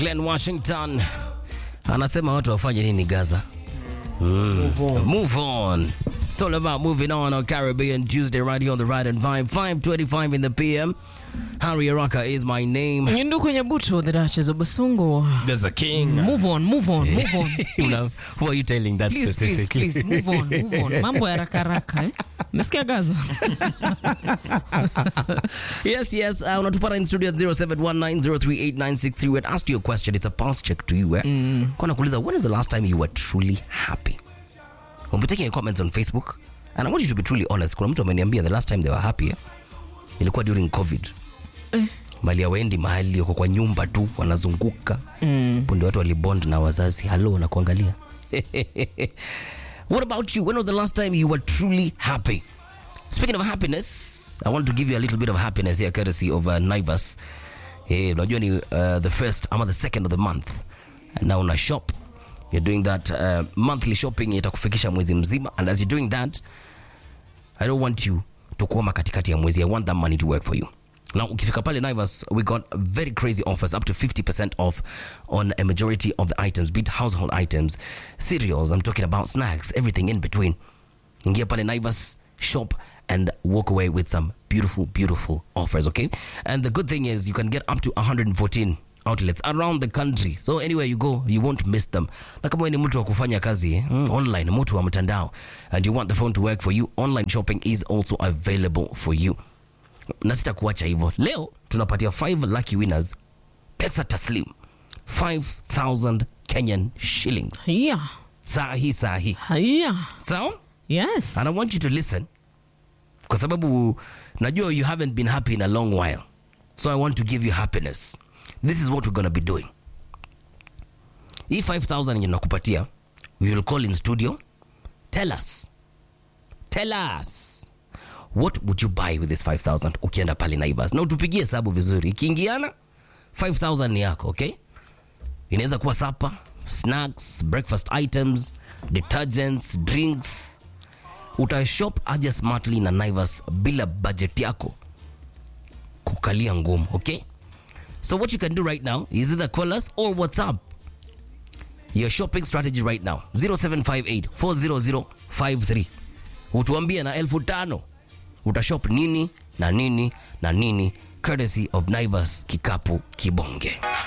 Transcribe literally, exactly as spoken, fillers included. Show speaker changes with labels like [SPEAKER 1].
[SPEAKER 1] Glenn Washington anasema watu wafanye nini Gaza? Mm.
[SPEAKER 2] Move on.
[SPEAKER 1] Move on. It's all about moving on on Caribbean Tuesday right here on the Ride and Vibe. five twenty-five in the P M. Harry Araka is my name.
[SPEAKER 2] Nyindu kwenye butu, the Duchess of Basungu.
[SPEAKER 3] Gaza King.
[SPEAKER 2] Move on, move on, move on.
[SPEAKER 1] Now, who are you telling that
[SPEAKER 2] Please, please,
[SPEAKER 1] specifically?
[SPEAKER 2] please, move on, move on. Mambo ya raka raka, eh? Mesikia Gaza?
[SPEAKER 1] Yes, yes. Uh, unatupata in studio at zero seven one nine zero three eight nine six three. We had asked you a question. It's a pulse check to you. Eh? Mm. Kwa kuuliza, when is the last time you were truly happy? We'll be taking your comments on Facebook. And I want you to be truly honest. Kuna mtu ameniambia the last time they were happy, eh? Ilikuwa during COVID.
[SPEAKER 2] Eh.
[SPEAKER 1] Mali ya wendi mahali wako kwa nyumba tu wanazunguka.
[SPEAKER 2] Mm.
[SPEAKER 1] Punde watu walibond na wazazi. Hello na kuangalia. What about you? When was the last time you were truly happy? Speaking of happiness, I want to give you a little bit of happiness here courtesy of uh, Naivas. Hey, unajua ni uh, the first ama the second of the month. And now una shop. You're doing that uh, monthly shopping itakufikisha mwezi mzima, and as you're doing that, I don't want you to kuoma katikati ya mwezi. I want that money to work for you. Now, ukifika pale Naivas, we got very crazy offers, up to fifty percent off on a majority of the items, be it household items, cereals, I'm talking about snacks, everything in between. Ingia pale Naivas, shop, and walk away with some beautiful, beautiful offers, okay? And the good thing is you can get up to one hundred fourteen outlets around the country. So anywhere you go, you won't miss them. Na kama wewe ni mtu wa kufanya kazi eh, mm. online, mtu wa mtandao, and you want the phone to work for you, online shopping is also available for you. Na sitakuacha hivyo. Leo tunapatia five lucky winners pesa taslim five thousand Kenyan shillings.
[SPEAKER 2] Yeah.
[SPEAKER 1] Sahi sahi.
[SPEAKER 2] Yeah.
[SPEAKER 1] So?
[SPEAKER 2] Yes.
[SPEAKER 1] And I want you to listen. Kwa sababu najua you haven't been happy in a long while. So I want to give you happiness. This is what we're going to be doing. Hii five thousand nakupatia, we will call in studio. Tell us. Tell us. What would you buy with this five thousand ukienda pale Naivas? Na utupigie hesabu vizuri. Ikiingiana five thousand ni yako, okay? Inaweza kuwa sapa, snacks, breakfast items, detergents, drinks. Utashop aje smartly na Naivas bila budget yako kukalia ngumu, okay? So what you can do right now is either call us or WhatsApp your shopping strategy right now. zero seven five eight four zero zero five three. Utuambie na elfu tano utashop nini na nini na nini courtesy of Naivas Kikapu Kibonge.